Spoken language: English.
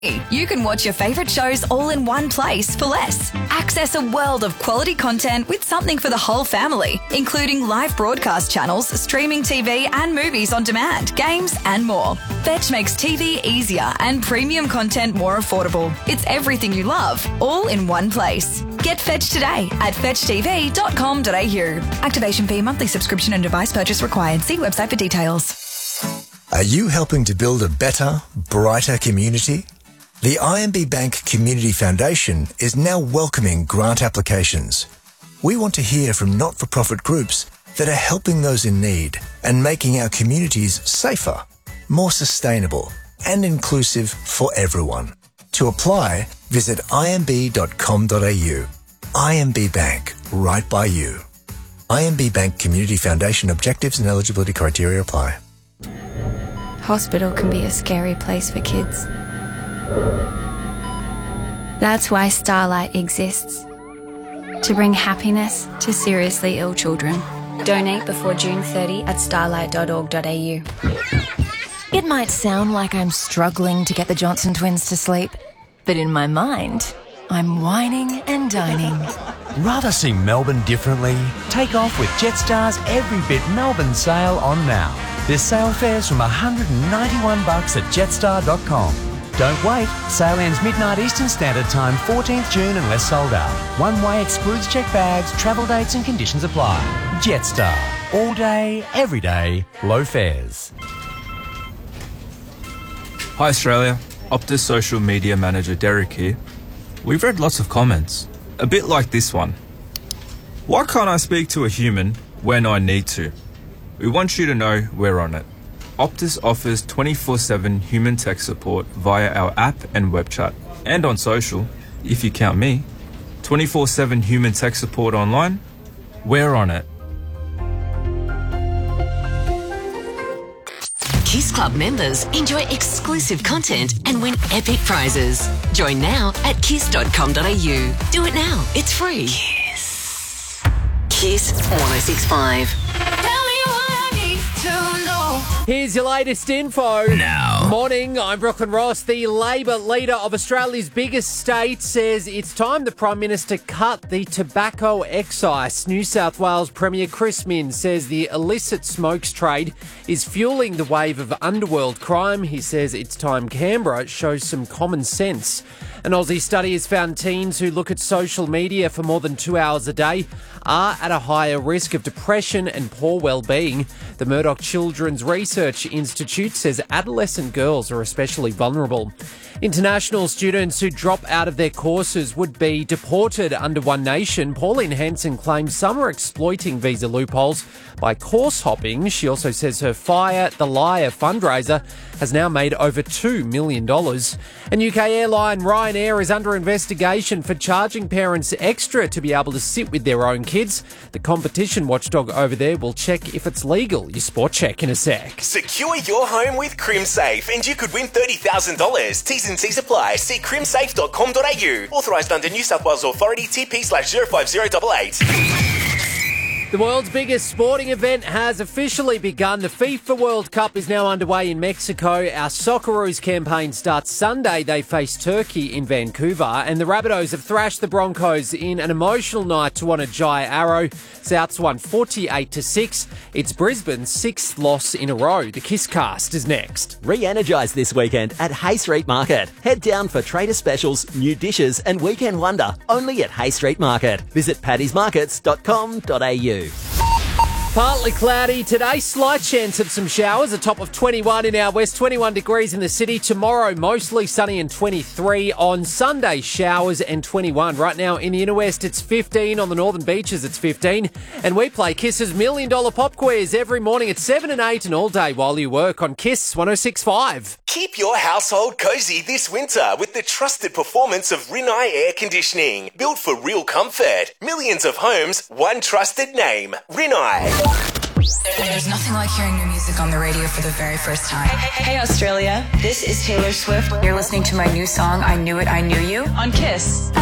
You can watch your favourite shows all in one place for less. Access a world of quality content with something for the whole family, including live broadcast channels, streaming TV and movies on demand, games and more. Fetch makes TV easier and premium content more affordable. It's everything you love, all in one place. Get Fetch today at fetchtv.com.au. Activation fee, monthly subscription and device purchase required. See website for details. Are you helping to build a better, brighter community? The IMB Bank Community Foundation is now welcoming grant applications. We want to hear from not-for-profit groups that are helping those in need and making our communities safer, more sustainable and inclusive for everyone. To apply, visit imb.com.au. IMB Bank, right by you. IMB Bank Community Foundation objectives and eligibility criteria apply. Hospital can be a scary place for kids. That's why Starlight exists. To bring happiness to seriously ill children. Donate before June 30 at starlight.org.au. It might sound like I'm struggling to get the Johnson twins to sleep, but in my mind, I'm whining and dining. Rather see Melbourne differently? Take off with Jetstar's Every Bit Melbourne sale on now. There's sale fares from $191 at jetstar.com. Don't wait. Sale ends midnight Eastern Standard Time, 14th June unless sold out. One way excludes check bags, travel dates and conditions apply. Jetstar. All day, every day, low fares. Hi Australia, Optus social media manager Derek here. We've read lots of comments, a bit like this one. Why can't I speak to a human when I need to? We want you to know we're on it. Optus offers 24/7 human tech support via our app and web chat. And on social, if you count me, 24/7 human tech support online, we're on it. Kiss Club members enjoy exclusive content and win epic prizes. Join now at kiss.com.au. Do it now. It's free. Kiss 106.5. Here's your latest info. Now. Morning, I'm Brooklyn Ross. The Labor leader of Australia's biggest state says it's time the Prime Minister cut the tobacco excise. New South Wales Premier Chris Minns says the illicit smokes trade is fueling the wave of underworld crime. He says it's time Canberra shows some common sense. An Aussie study has found teens who look at social media for more than 2 hours a day are at a higher risk of depression and poor well-being. The Murdoch Children's Research Institute says adolescent girls are especially vulnerable. International students who drop out of their courses would be deported under One Nation. Pauline Hanson claims some are exploiting visa loopholes by course hopping. She also says her Fire the Liar fundraiser has now made over $2 million. And UK airline Ryanair is under investigation for charging parents extra to be able to sit with their own kids. The competition watchdog over there will check if it's legal. Your sport check in a sec. Secure your home with CrimSafe and you could win $30,000. T's and C's apply. See crimsafe.com.au. Authorised under New South Wales Authority TP/05088. The world's biggest sporting event has officially begun. The FIFA World Cup is now underway in Mexico. Our Socceroos campaign starts Sunday. They face Turkey in Vancouver. And the Rabbitohs have thrashed the Broncos in an emotional night to honour Jai Arrow. Souths won 48-6. It's Brisbane's sixth loss in a row. The Kisscast is next. Re-energise this weekend at Hay Street Market. Head down for trader specials, new dishes and weekend wonder only at Hay Street Market. Visit paddysmarkets.com.au. Partly cloudy today, slight chance of some showers, a top of 21 in our west, 21 degrees in the city. Tomorrow, mostly sunny and 23. On Sunday, showers and 21. Right now in the inner west, it's 15. On the northern beaches, it's 15. And we play Kiss's $1 Million Pop Quiz every morning at 7 and 8 and all day while you work on Kiss 106.5. Keep your household cosy this winter with the trusted performance of Rinnai Air Conditioning. Built for real comfort. Millions of homes, one trusted name. Rinnai. There's nothing like hearing new music on the radio for the very first time. Hey Australia, this is Taylor Swift. You're listening to my new song, I Knew It, I Knew You, on Kiss.